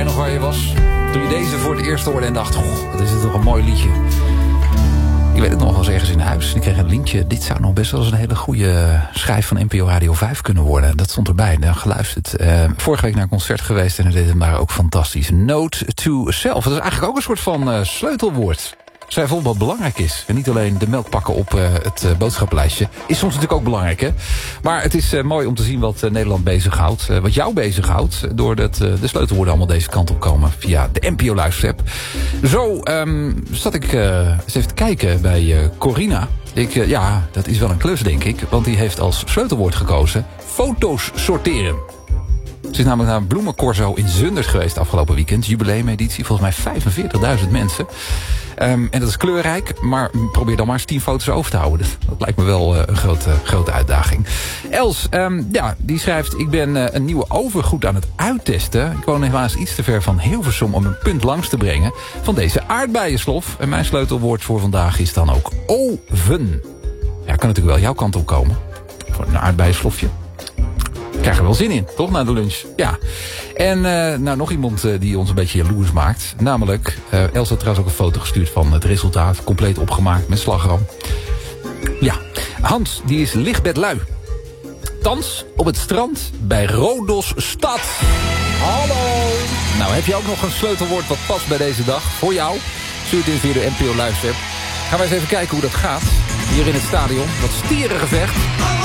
nog waar je was toen je deze voor het eerst hoorde en dacht... Goh, wat is dit toch een mooi liedje. Ik weet het nog wel eens ergens in huis. Ik kreeg een linkje. Dit zou nog best wel eens een hele goede schijf van NPO Radio 5 kunnen worden. Dat stond erbij. Dan geluisterd. Vorige week naar een concert geweest en het deed hem daar ook fantastisch. Note to self. Dat is eigenlijk ook een soort van sleutelwoord. Zij vond wat belangrijk is. En niet alleen de melk pakken op het boodschappenlijstje. Is soms natuurlijk ook belangrijk, hè? Maar het is mooi om te zien wat Nederland bezighoudt. Wat jou bezighoudt. Doordat de sleutelwoorden allemaal deze kant op komen. Via de NPO-luisterapp. Zo zat ik eens even te kijken bij Corina. Ja, dat is wel een klus, denk ik. Want die heeft als sleutelwoord gekozen... foto's sorteren. Ze is namelijk naar een bloemencorso in Zundert geweest afgelopen weekend. Jubileumeditie, volgens mij 45.000 mensen. En dat is kleurrijk, maar probeer dan maar eens 10 foto's over te houden. Dat lijkt me wel een grote uitdaging. Els, die schrijft... Ik ben een nieuwe overgoed aan het uittesten. Ik woon helaas iets te ver van Hilversum om een punt langs te brengen... van deze aardbeienslof. En mijn sleutelwoord voor vandaag is dan ook oven. Ja, kan natuurlijk wel jouw kant op komen. Voor een aardbeienslofje. Krijg er wel zin in, toch, na de lunch? Ja. En nog iemand die ons een beetje jaloers maakt. Namelijk, Els had trouwens ook een foto gestuurd van het resultaat. Compleet opgemaakt met slagroom. Ja. Hans, die is lichtbedlui. Thans op het strand bij Rodos Stad. Hallo! Nou, heb je ook nog een sleutelwoord wat past bij deze dag? Voor jou? Stuur het in via de NPO Luisterapp. Gaan we eens even kijken hoe dat gaat. Hier in het stadion. Dat stierengevecht.